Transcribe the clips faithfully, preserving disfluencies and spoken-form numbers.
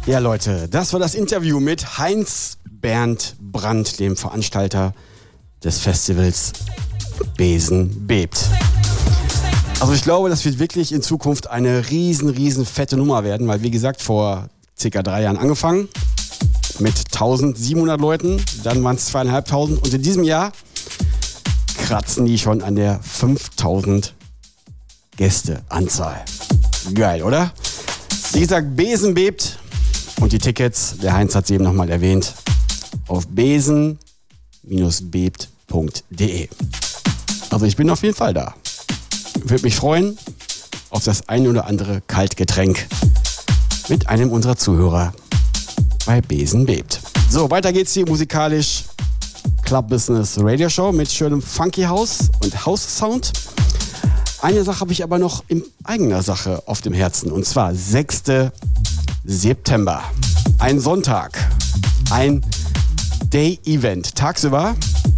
Ja, Leute, das war das Interview mit Heinz Bernd Brandt, dem Veranstalter des Festivals Besen bebt. Also ich glaube, das wird wirklich in Zukunft eine riesen, riesen fette Nummer werden, weil wie gesagt, vor circa drei Jahren angefangen mit eintausendsiebenhundert Leuten, dann waren es zweitausendfünfhundert und in diesem Jahr kratzen die schon an der fünftausend Gästeanzahl. Geil, oder? Wie gesagt, Besen bebt und die Tickets, der Heinz hat sie eben nochmal erwähnt, auf besen bebt punkt de. Also ich bin auf jeden Fall da. Würde mich freuen auf das ein oder andere Kaltgetränk mit einem unserer Zuhörer bei Besen bebt. So, weiter geht's hier musikalisch. Club Business Radio Show mit schönem Funky House und House Sound. Eine Sache habe ich aber noch in eigener Sache auf dem Herzen und zwar sechster September. Ein Sonntag. Ein Day-Event. Tagsüber.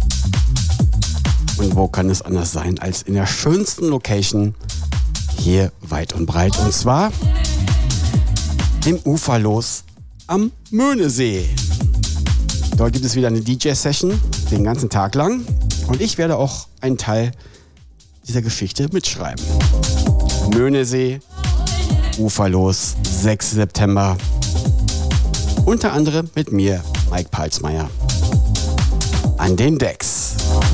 Und wo kann es anders sein als in der schönsten Location hier weit und breit. Und zwar im Uferlos am Möhnesee. Dort gibt es wieder eine D J-Session den ganzen Tag lang. Und ich werde auch einen Teil dieser Geschichte mitschreiben. Möhnesee, Uferlos, sechster September. Unter anderem mit mir, Mike Palsmeier. An den Decks.